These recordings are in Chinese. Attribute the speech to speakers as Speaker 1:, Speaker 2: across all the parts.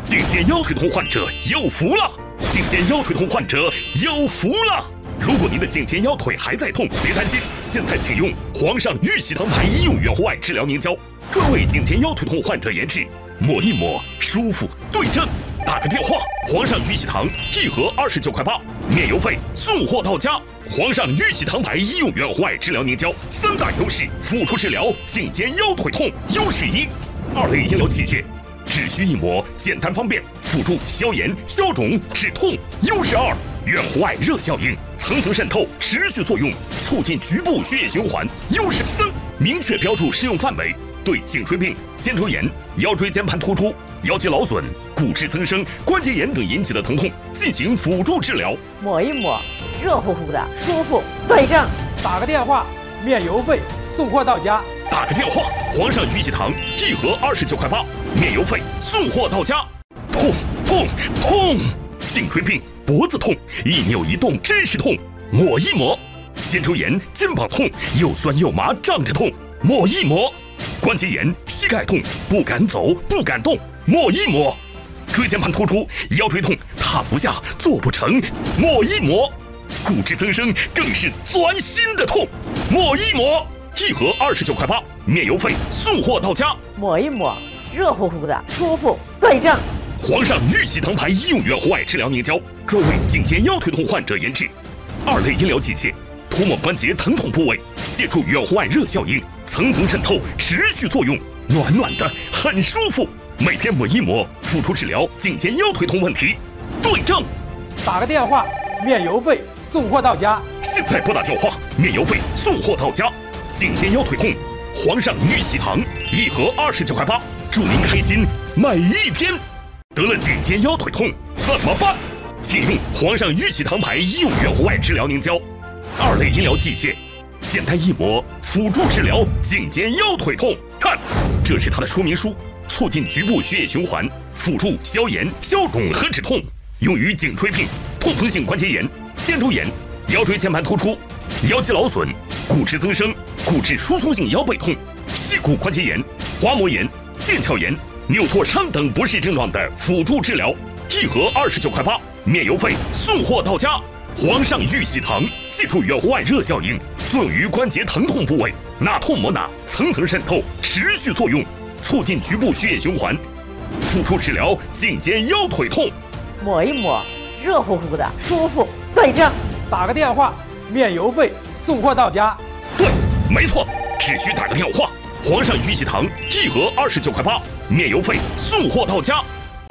Speaker 1: 颈肩腰腿痛患者有福了！颈肩腰腿痛患者有福了！如果您的颈肩腰腿还在痛，别担心，现在请用皇上玉玺堂牌医用远红外治疗凝胶，专为颈肩腰腿痛患者研制，抹一抹舒服对症。打个电话，皇上玉玺堂1盒29块8，免邮费，送货到家。皇上玉玺堂牌医用远红外治疗凝胶3大优势，辅助治疗颈肩腰腿痛。优势1，2类医疗器械，只需一抹，简单方便，辅助消炎、消肿、止痛。优势2，远红外热效应，层层渗透，持续作用，促进局部血液循环。优势3，明确标注适用范围，对颈椎病、肩周炎、腰椎间盘突出、腰肌劳损、骨质增生、关节炎等引起的疼痛进行辅助治疗。
Speaker 2: 抹一抹，热乎乎的，舒服对症。
Speaker 3: 打个电话，免邮费，送货到家。
Speaker 1: 打个电话，皇上玉玺堂1盒29块8，免邮费，送货到家。痛痛痛！颈椎病、脖子痛，一扭一动真是痛，抹一抹。肩周炎、肩膀痛，又酸又麻胀着痛，抹一抹。关节炎、膝盖痛，不敢走不敢动，抹一抹。椎间盘突出、腰椎痛，躺不下坐不成，抹一抹。骨质增生更是钻心的痛，抹一抹。1盒29块8，免邮费，送货到家。
Speaker 2: 抹一抹，热乎乎的，舒服对症。
Speaker 1: 皇上玉玺堂牌医用远红外治疗凝胶，专为颈肩腰腿痛患者研制，2类医疗器械，涂抹关节疼痛部位，借助远红外热效应，层层渗透，持续作用，暖暖的，很舒服。每天抹一抹，辅助治疗颈肩腰腿痛问题，对症。
Speaker 3: 打个电话，免邮费，送货到家。
Speaker 1: 现在拨打电话，免邮费，送货到家。颈肩腰腿痛，皇上玉玺堂1盒29块8，祝您开心每一天。得了颈肩腰腿痛怎么办？请用皇上玉玺堂牌医用远红外治疗凝胶，2类医疗器械，简单一抹，辅助治疗颈肩腰腿痛。看，这是它的说明书，促进局部血液循环，辅助消炎、消肿和止痛，用于颈椎病、痛风性关节炎、肩周炎、腰椎间盘突出、腰肌劳损、骨质增生、骨质疏松性腰背痛、膝骨关节炎、滑膜炎、腱鞘炎、扭挫伤等不适症状的辅助治疗，1盒29块8，免邮费，送货到家。皇上玉玺堂借助远红外热效应，作用于关节疼痛部位，哪痛抹哪，层层渗透，持续作用，促进局部血液循环，辅助治疗颈肩腰腿痛。
Speaker 2: 抹一抹，热乎乎的，舒服对症。
Speaker 3: 打个电话，免邮费，送货到家。
Speaker 1: 对，没错，只需打个电话。皇上玉玺堂1盒29块8，免邮费，送货到家。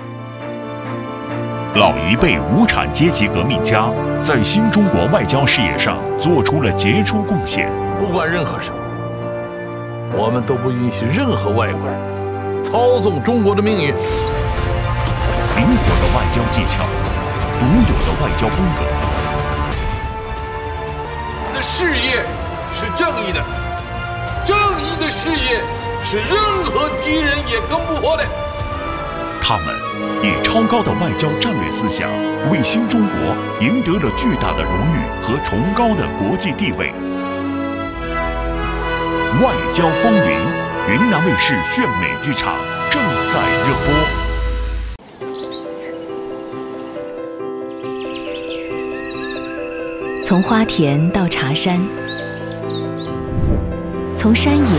Speaker 4: 老一辈无产阶级革命家在新中国外交事业上做出了杰出贡献。
Speaker 5: 不管任何时候，我们都不允许任何外国人操纵中国的命运。
Speaker 4: 灵活的外交技巧，独有的外交风格。
Speaker 6: 我们的事业是正义的，正义的事业是任何敌人也攻不破的。
Speaker 4: 他们以超高的外交战略思想，为新中国赢得了巨大的荣誉和崇高的国际地位。外交风云，云南卫视炫美剧场正在热播。
Speaker 7: 从花田到茶山，从山野